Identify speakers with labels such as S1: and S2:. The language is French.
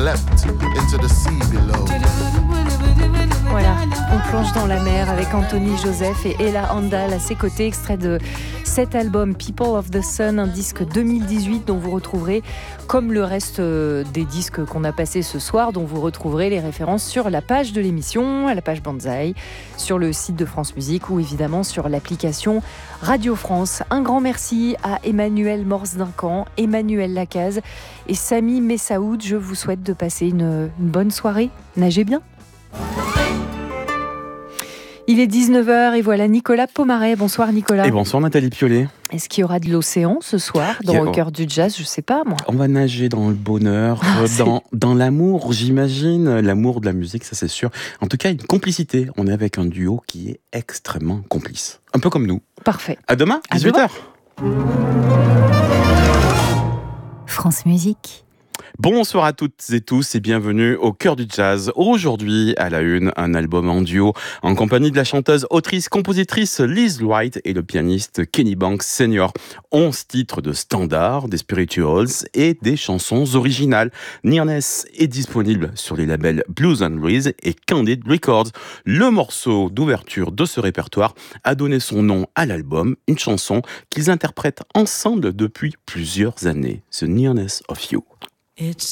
S1: leapt into the sea below.
S2: Voilà, on plonge dans la mer avec Anthony Joseph et Ella Handal à ses côtés, extrait de cet album People of the Sun, un disque 2018 dont vous retrouverez, comme le reste des disques qu'on a passés ce soir, dont vous retrouverez les références sur la page de l'émission, à la page Banzai, sur le site de France Musique ou évidemment sur l'application Radio France. Un grand merci à Emmanuel Morse-Duncan, Emmanuel Lacaze et Samy Messaoud. Je vous souhaite de passer une bonne soirée. Nagez bien. Il est 19h et voilà Nicolas Pomaret. Bonsoir Nicolas.
S3: Et bonsoir Nathalie Piolet.
S2: Est-ce qu'il y aura de l'océan ce soir Au cœur du jazz, je sais pas moi.
S3: On va nager dans le bonheur, dans l'amour, j'imagine. L'amour de la musique, ça c'est sûr. En tout cas, une complicité. On est avec un duo qui est extrêmement complice. Un peu comme nous.
S2: Parfait.
S3: À demain, 18h.
S2: France Musique.
S3: Bonsoir à toutes et tous et bienvenue au cœur du jazz. Aujourd'hui, à la une, un album en duo en compagnie de la chanteuse, autrice, compositrice Liz Wright et le pianiste Kenny Banks Sr. 11 titres de standards, des spirituals et des chansons originales. Nearness est disponible sur les labels Blues and Breeze et Candid Records. Le morceau d'ouverture de ce répertoire a donné son nom à l'album, une chanson qu'ils interprètent ensemble depuis plusieurs années, The Nearness of You.
S4: It's